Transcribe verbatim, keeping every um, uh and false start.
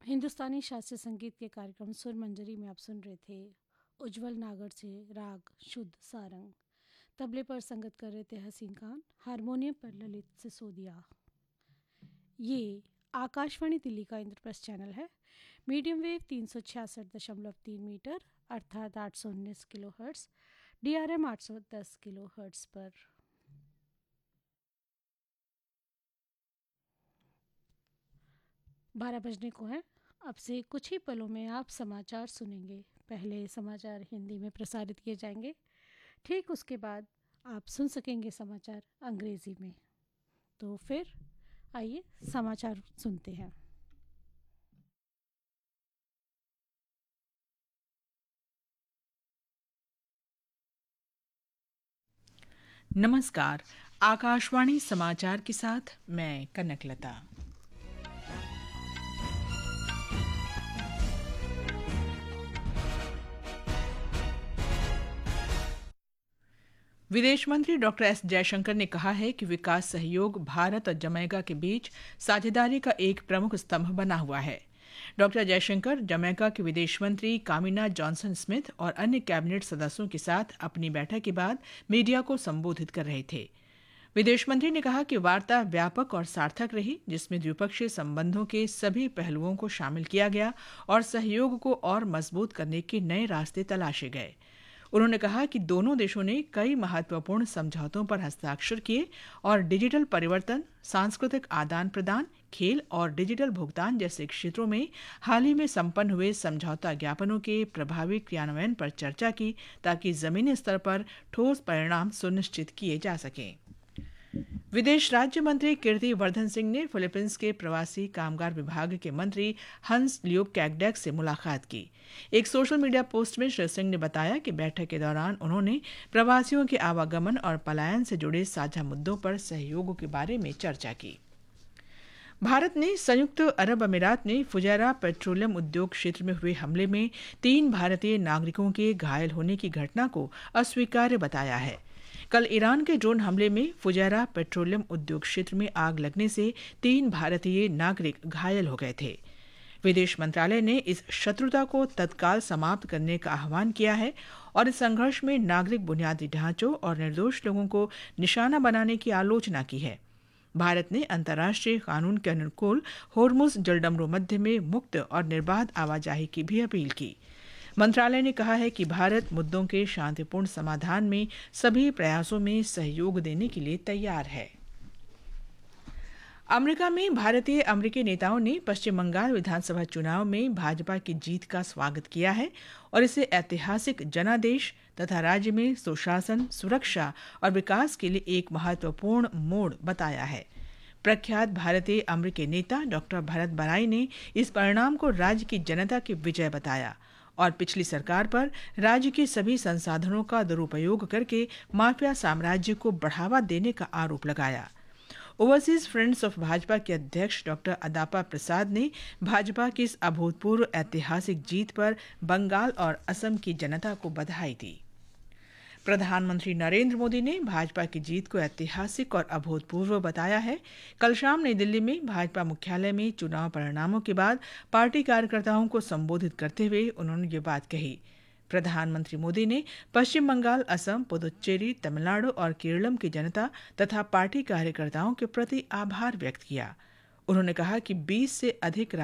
हिंदुस्तानी शास्त्रीय संगीत के कार्यक्रम सुर मंजरी में आप सुन रहे थे उज्जवल नागर से राग शुद्ध सारंग। तबले पर संगत कर रहे थे हसीन खान, हारमोनियम पर ललित सिसोदिया। ये आकाशवाणी दिल्ली का इंद्रप्रस्थ चैनल है। मीडियम वेव तीन सौ छियासठ दशमलव तीन मीटर अर्थात आठ सौ उन्नीस kilo hertz, D R M आठ सौ दस किलो हर्ट्स पर। बारह बजने को है। अब से कुछ ही पलों में आप समाचार सुनेंगे। पहले समाचार हिंदी में प्रसारित किए जाएंगे, ठीक उसके बाद आप सुन सकेंगे समाचार अंग्रेजी में। तो फिर आइए समाचार सुनते हैं। नमस्कार, आकाशवाणी समाचार के साथ मैं कनकलता। विदेश मंत्री डॉक्टर एस जयशंकर ने कहा है कि विकास सहयोग भारत और जमैका के बीच साझेदारी का एक प्रमुख स्तंभ बना हुआ है। डॉक्टर जयशंकर जमैका के विदेश मंत्री कामिना जॉनसन स्मिथ और अन्य कैबिनेट सदस्यों के साथ अपनी बैठक के बाद मीडिया को संबोधित कर रहे थे। विदेश मंत्री ने कहा कि वार्ता व्यापक और सार्थक रही, जिसमें द्विपक्षीय संबंधों के सभी पहलुओं को शामिल किया गया और सहयोग को और मजबूत करने के नए रास्ते तलाशे गए। उन्होंने कहा कि दोनों देशों ने कई महत्वपूर्ण समझौतों पर हस्ताक्षर किए और डिजिटल परिवर्तन, सांस्कृतिक आदान प्रदान, खेल और डिजिटल भुगतान जैसे क्षेत्रों में हाल ही में संपन्न हुए समझौता ज्ञापनों के प्रभावी क्रियान्वयन पर चर्चा की, ताकि जमीनी स्तर पर ठोस परिणाम सुनिश्चित किए जा सकें। विदेश राज्य मंत्री कीर्ति वर्धन सिंह ने फिलीपींस के प्रवासी कामगार विभाग के मंत्री हंस लियोप कैगडेक से मुलाकात की। एक सोशल मीडिया पोस्ट में श्री सिंह ने बताया कि बैठक के दौरान उन्होंने प्रवासियों के आवागमन और पलायन से जुड़े साझा मुद्दों पर सहयोग के बारे में चर्चा की। भारत ने संयुक्त अरब अमीरात में फुजैरा पेट्रोलियम उद्योग क्षेत्र में हुए हमले में तीन भारतीय नागरिकों के घायल होने की घटना को अस्वीकार्य बताया है। कल ईरान के ड्रोन हमले में फुजैरा पेट्रोलियम उद्योग क्षेत्र में आग लगने से तीन भारतीय नागरिक घायल हो गए थे। विदेश मंत्रालय ने इस शत्रुता को तत्काल समाप्त करने का आह्वान किया है और इस संघर्ष में नागरिक बुनियादी ढांचों और निर्दोष लोगों को निशाना बनाने की आलोचना की है। भारत ने अंतर्राष्ट्रीय कानून के अनुकूल होर्मुज जलडमरू मध्य में मुक्त और निर्बाध आवाजाही की भी अपील की। मंत्रालय ने कहा है कि भारत मुद्दों के शांतिपूर्ण समाधान में सभी प्रयासों में सहयोग देने के लिए तैयार है। अमेरिका में भारतीय अमेरिकी नेताओं ने पश्चिम बंगाल विधानसभा चुनाव में भाजपा की जीत का स्वागत किया है और इसे ऐतिहासिक जनादेश तथा राज्य में सुशासन, सुरक्षा और विकास के लिए एक महत्वपूर्ण मोड़ बताया है। प्रख्यात भारतीय अमेरिकी नेता डॉक्टर भरत बराई ने इस परिणाम को राज्य की जनता की विजय बताया और पिछली सरकार पर राज्य के सभी संसाधनों का दुरुपयोग करके माफिया साम्राज्य को बढ़ावा देने का आरोप लगाया। ओवरसीज फ्रेंड्स ऑफ भाजपा के अध्यक्ष डॉक्टर अदापा प्रसाद ने भाजपा की इस अभूतपूर्व ऐतिहासिक जीत पर बंगाल और असम की जनता को बधाई दी। प्रधानमंत्री नरेंद्र मोदी ने भाजपा की जीत को ऐतिहासिक और अभूतपूर्व बताया है। कल शाम नई दिल्ली में भाजपा मुख्यालय में चुनाव परिणामों के बाद पार्टी कार्यकर्ताओं को संबोधित करते हुए उन्होंने ये बात कही। प्रधानमंत्री मोदी ने पश्चिम बंगाल, असम, पुदुच्चेरी, तमिलनाडु और केरलम की जनता तथा पार्टी कार्यकर्ताओं के प्रति आभार व्यक्त किया। उन्होंने कहा कि बीस से अधिक